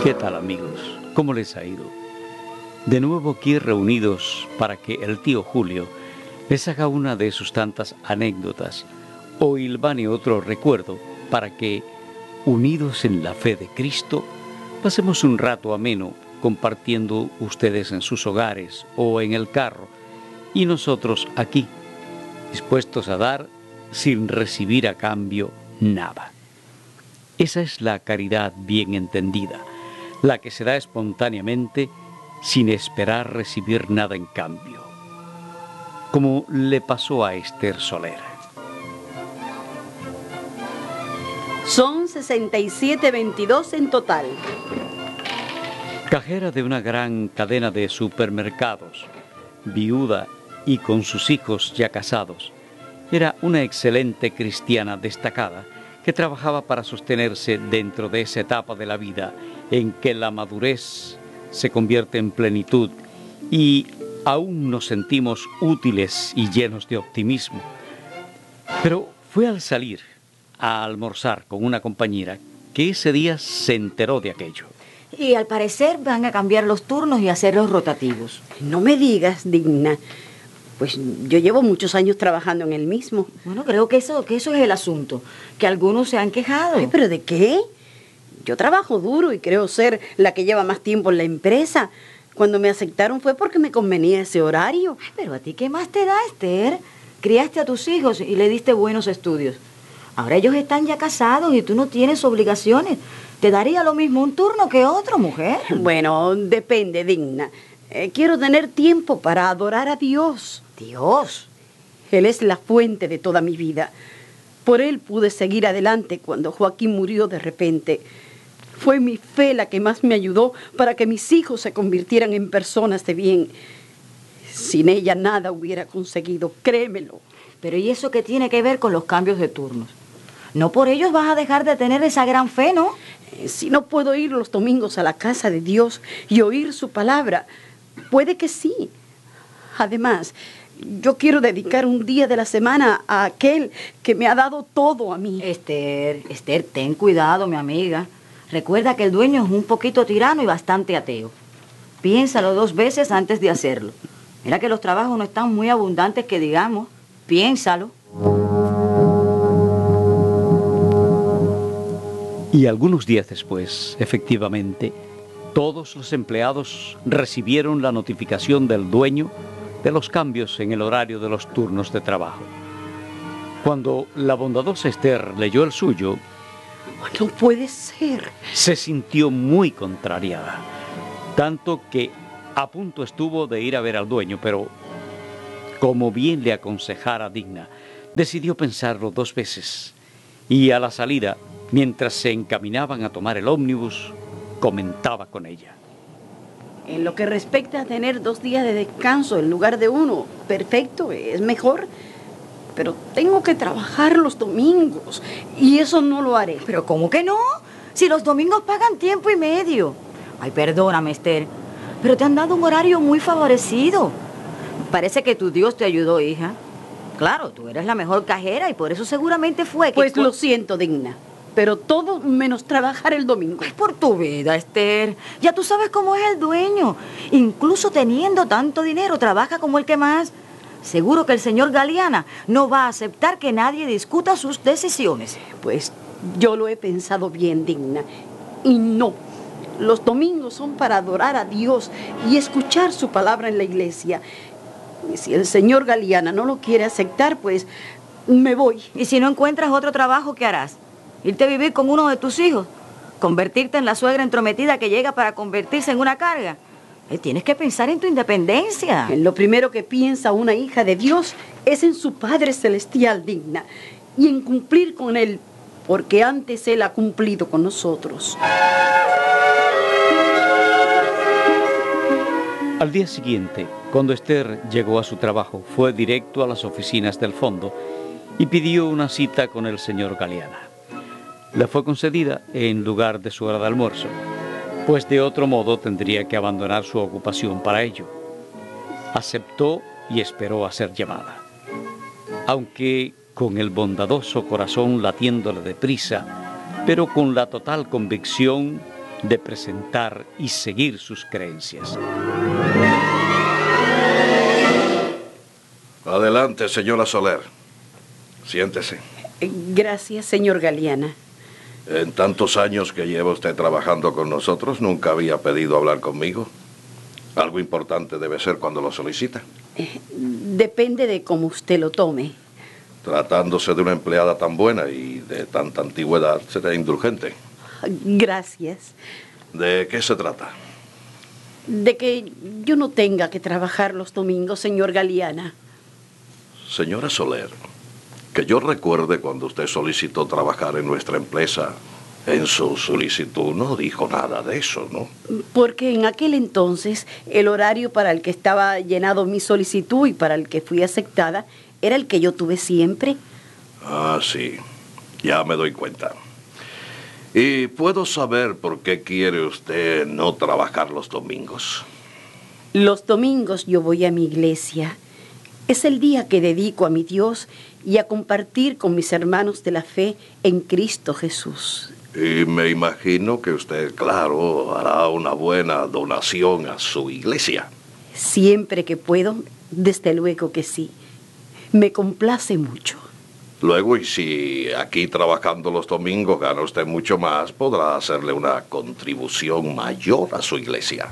¿Qué tal, amigos? ¿Cómo les ha ido? De nuevo aquí reunidos para que el tío Julio les haga una de sus tantas anécdotas o hilvane otro recuerdo para que, unidos en la fe de Cristo, pasemos un rato ameno compartiendo ustedes en sus hogares o en el carro y nosotros aquí, dispuestos a dar sin recibir a cambio nada. Esa es la caridad bien entendida, la que se da espontáneamente sin esperar recibir nada en cambio, como le pasó a Esther Soler. Son 67.22 en total. Cajera de una gran cadena de supermercados, viuda y con sus hijos ya casados, era una excelente cristiana destacada que trabajaba para sostenerse dentro de esa etapa de la vida en que la madurez se convierte en plenitud y aún nos sentimos útiles y llenos de optimismo. Pero fue al salir a almorzar con una compañera que ese día se enteró de aquello. Y al parecer van a cambiar los turnos y hacerlos rotativos. No me digas, Digna. Pues yo llevo muchos años trabajando en el mismo. Bueno, creo que eso es el asunto, que algunos se han quejado. Ay, ¿pero de qué? Yo trabajo duro y creo ser la que lleva más tiempo en la empresa. Cuando me aceptaron fue porque me convenía ese horario. Ay, pero ¿a ti qué más te da, Esther? Criaste a tus hijos y le diste buenos estudios. Ahora ellos están ya casados y tú no tienes obligaciones. ¿Te daría lo mismo un turno que otro, mujer? Bueno, depende, Digna. Quiero tener tiempo para adorar a Dios. Dios. Él es la fuente de toda mi vida. Por Él pude seguir adelante cuando Joaquín murió de repente. Fue mi fe la que más me ayudó para que mis hijos se convirtieran en personas de bien. Sin ella nada hubiera conseguido, créemelo. Pero ¿y eso qué tiene que ver con los cambios de turnos? No por ellos vas a dejar de tener esa gran fe, ¿no? Si no puedo ir los domingos a la casa de Dios y oír su palabra, puede que sí. Además, yo quiero dedicar un día de la semana a aquel que me ha dado todo a mí. Esther, ten cuidado, mi amiga. Recuerda que el dueño es un poquito tirano y bastante ateo. Piénsalo 2 veces antes de hacerlo. Mira que los trabajos no están muy abundantes que digamos. Piénsalo. Y algunos días después, efectivamente, todos los empleados recibieron la notificación del dueño de los cambios en el horario de los turnos de trabajo. Cuando la bondadosa Esther leyó el suyo, no puede ser. Se sintió muy contrariada, tanto que a punto estuvo de ir a ver al dueño, pero como bien le aconsejara Digna, decidió pensarlo 2 veces y a la salida, mientras se encaminaban a tomar el ómnibus, comentaba con ella. En lo que respecta a tener 2 días de descanso en lugar de 1, perfecto, es mejor. Pero tengo que trabajar los domingos y eso no lo haré. ¿Pero cómo que no? Si los domingos pagan tiempo y medio. Ay, perdóname, Esther, pero te han dado un horario muy favorecido. Parece que tu Dios te ayudó, hija. Claro, tú eres la mejor cajera y por eso seguramente fue que... Pues lo siento, Digna, pero todo menos trabajar el domingo. Ay, por tu vida, Esther. Ya tú sabes cómo es el dueño. Incluso teniendo tanto dinero, trabaja como el que más. Seguro que el señor Galeana no va a aceptar que nadie discuta sus decisiones. Pues yo lo he pensado bien, Digna, y no. Los domingos son para adorar a Dios y escuchar su palabra en la iglesia. Y si el señor Galeana no lo quiere aceptar, pues me voy. ¿Y si no encuentras otro trabajo, qué harás? ¿Irte a vivir con uno de tus hijos? ¿Convertirte en la suegra entrometida que llega para convertirse en una carga? Tienes que pensar en tu independencia. En lo primero que piensa una hija de Dios es en su Padre Celestial, Digna, y en cumplir con Él, porque antes Él ha cumplido con nosotros. Al día siguiente, cuando Esther llegó a su trabajo, fue directo a las oficinas del fondo y pidió una cita con el señor Galeana. Le fue concedida en lugar de su hora de almuerzo, pues de otro modo tendría que abandonar su ocupación para ello. Aceptó y esperó a ser llamada. Aunque con el bondadoso corazón latiéndole deprisa, pero con la total convicción de presentar y seguir sus creencias. Adelante, señora Soler. Siéntese. Gracias, señor Galiana. En tantos años que lleva usted trabajando con nosotros, nunca había pedido hablar conmigo. Algo importante debe ser cuando lo solicita. Depende de cómo usted lo tome. Tratándose de una empleada tan buena y de tanta antigüedad, será indulgente. Gracias. ¿De qué se trata? De que yo no tenga que trabajar los domingos, señor Galiana. Señora Soler, que yo recuerde cuando usted solicitó trabajar en nuestra empresa, en su solicitud no dijo nada de eso, ¿no? Porque en aquel entonces el horario para el que estaba llenado mi solicitud y para el que fui aceptada era el que yo tuve siempre. Ah, sí, ya me doy cuenta. ¿Y puedo saber por qué quiere usted no trabajar los domingos? Los domingos yo voy a mi iglesia. Es el día que dedico a mi Dios y a compartir con mis hermanos de la fe en Cristo Jesús. Y me imagino que usted, claro, hará una buena donación a su iglesia. Siempre que puedo, desde luego que sí. Me complace mucho. Luego, y si aquí trabajando los domingos gana usted mucho más, podrá hacerle una contribución mayor a su iglesia.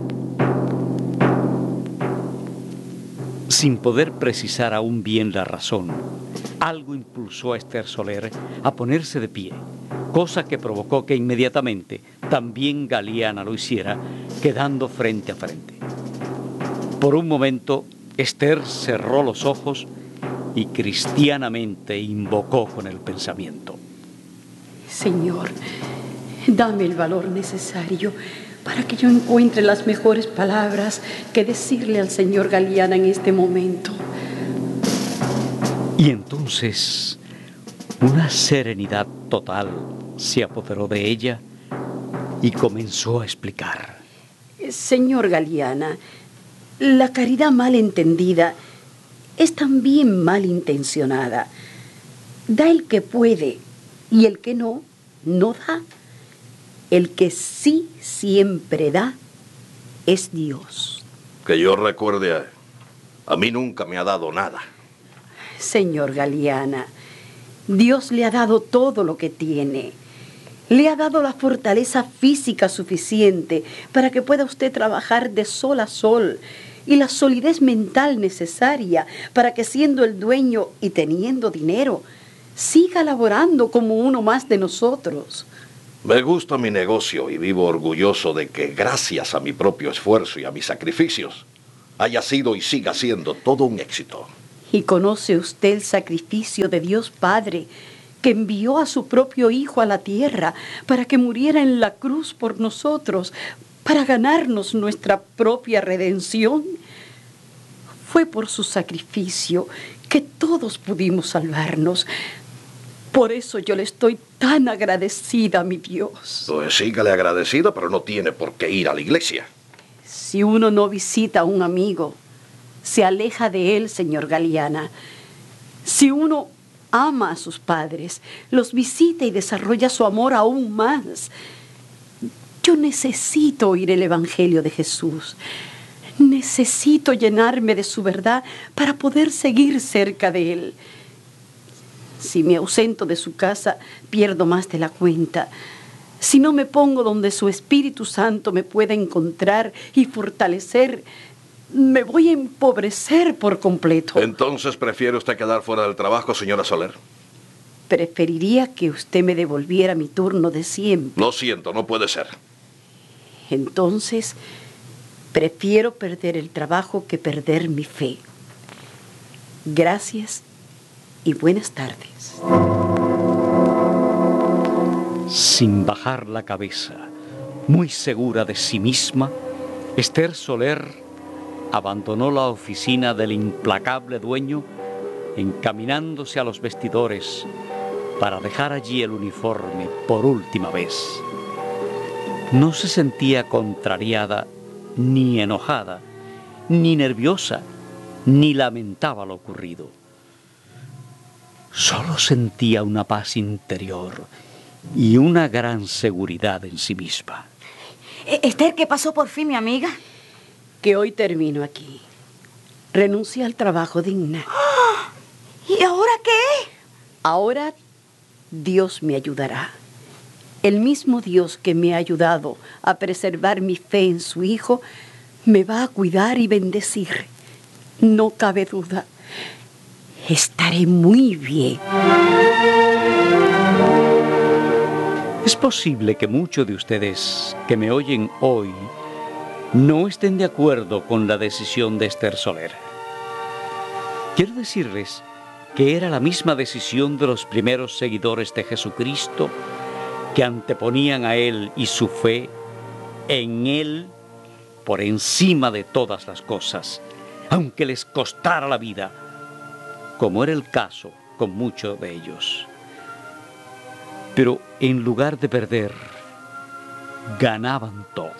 Sin poder precisar aún bien la razón, algo impulsó a Esther Soler a ponerse de pie, cosa que provocó que inmediatamente también Galiana lo hiciera, quedando frente a frente. Por un momento, Esther cerró los ojos y cristianamente invocó con el pensamiento: Señor, dame el valor necesario para que yo encuentre las mejores palabras que decirle al señor Galiana en este momento. Y entonces una serenidad total se apoderó de ella y comenzó a explicar. Señor Galiana, la caridad mal entendida es también mal intencionada. Da el que puede y el que no, no da. El que sí siempre da es Dios. Que yo recuerde, a mí nunca me ha dado nada. Señor Galiana, Dios le ha dado todo lo que tiene. Le ha dado la fortaleza física suficiente para que pueda usted trabajar de sol a sol y la solidez mental necesaria para que, siendo el dueño y teniendo dinero, siga laborando como uno más de nosotros. Me gusta mi negocio y vivo orgulloso de que, gracias a mi propio esfuerzo y a mis sacrificios, haya sido y siga siendo todo un éxito. ¿Y conoce usted el sacrificio de Dios Padre, que envió a su propio Hijo a la tierra para que muriera en la cruz por nosotros, para ganarnos nuestra propia redención? Fue por su sacrificio que todos pudimos salvarnos. Por eso yo le estoy tan agradecida a mi Dios. Pues sígale agradecida, pero no tiene por qué ir a la iglesia. Si uno no visita a un amigo, se aleja de él, señor Galiana. Si uno ama a sus padres, los visita y desarrolla su amor aún más. Yo necesito oír el Evangelio de Jesús. Necesito llenarme de su verdad para poder seguir cerca de él. Si me ausento de su casa, pierdo más de la cuenta. Si no me pongo donde su Espíritu Santo me pueda encontrar y fortalecer, me voy a empobrecer por completo. Entonces, ¿prefiere usted quedar fuera del trabajo, señora Soler? Preferiría que usted me devolviera mi turno de siempre. Lo siento, no puede ser. Entonces, prefiero perder el trabajo que perder mi fe. Gracias y buenas tardes. Sin bajar la cabeza, muy segura de sí misma, Esther Soler abandonó la oficina del implacable dueño, encaminándose a los vestidores para dejar allí el uniforme por última vez. No se sentía contrariada, ni enojada, ni nerviosa, ni lamentaba lo ocurrido. Solo sentía una paz interior y una gran seguridad en sí misma. Esther, ¿qué pasó por fin, mi amiga? Que hoy termino aquí. Renuncié al trabajo digna. ¿Y ahora qué? Ahora Dios me ayudará. El mismo Dios que me ha ayudado a preservar mi fe en su Hijo, me va a cuidar y bendecir. No cabe duda. Estaré muy bien. Es posible que muchos de ustedes que me oyen hoy no estén de acuerdo con la decisión de Esther Soler. Quiero decirles que era la misma decisión de los primeros seguidores de Jesucristo, que anteponían a Él y su fe en Él por encima de todas las cosas, aunque les costara la vida, como era el caso con muchos de ellos. Pero en lugar de perder, ganaban todo.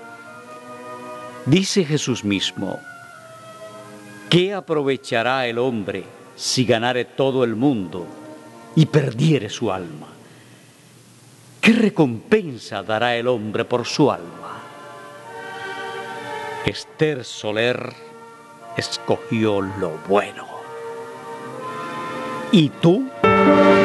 Dice Jesús mismo: ¿qué aprovechará el hombre si ganare todo el mundo y perdiere su alma? ¿Qué recompensa dará el hombre por su alma? Esther Soler escogió lo bueno. ¿Y tú?